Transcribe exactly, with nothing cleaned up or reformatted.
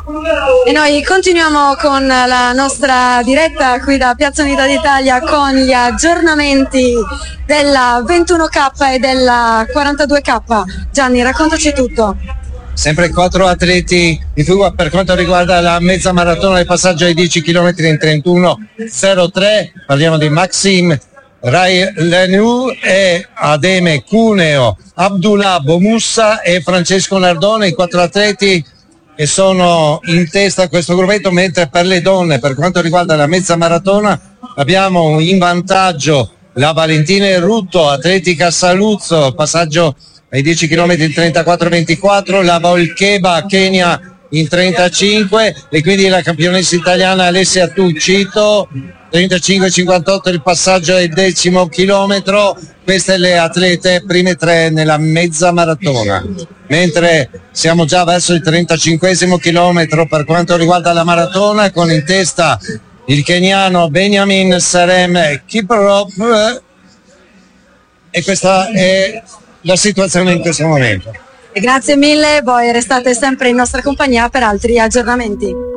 E noi continuiamo con la nostra diretta qui da Piazza Unità d'Italia con gli aggiornamenti della ventuno K e della quarantadue K. Gianni, raccontaci tutto. Sempre quattro atleti di fuga per quanto riguarda la mezza maratona del passaggio ai dieci chilometri in trentuno zero tre. Parliamo di Maxime Rai-Lenou e Ademe Cuneo, Abdullah Bomussa e Francesco Nardone, i quattro atleti che sono in testa a questo gruppetto, mentre per le donne, per quanto riguarda la mezza maratona, abbiamo in vantaggio la Valentina Rutto, Atletica Saluzzo, passaggio ai dieci chilometri in trentaquattro ventiquattro, la Volkeba Kenya in trentacinque e quindi la campionessa italiana Alessia Tuccito trentacinque cinquantotto il passaggio al decimo chilometro. Queste le atlete prime tre nella mezza maratona, mentre siamo già verso il trentacinquesimo chilometro per quanto riguarda la maratona, con in testa il keniano Benjamin Serem Kiprop, e questa è la situazione in questo momento. Grazie mille, voi restate sempre in nostra compagnia per altri aggiornamenti.